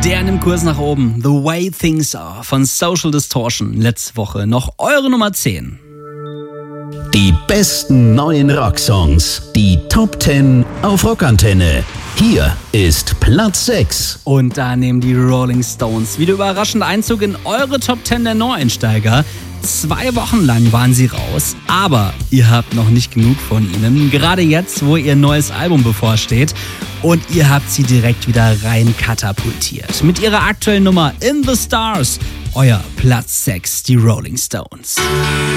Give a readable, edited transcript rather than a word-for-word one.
Der nimmt Kurs nach oben. The Way Things Are von Social Distortion. Letzte Woche noch eure Nummer 10. Die besten neuen Rocksongs. Die Top 10 auf Rockantenne. Hier ist Platz 6. Und da nehmen die Rolling Stones wieder überraschend Einzug in eure Top 10 der Neueinsteiger. 2 Wochen lang waren sie raus, aber ihr habt noch nicht genug von ihnen. Gerade jetzt, wo ihr neues Album bevorsteht. Und ihr habt sie direkt wieder rein katapultiert. Mit ihrer aktuellen Nummer In the Stars. Euer Platz 6, die Rolling Stones.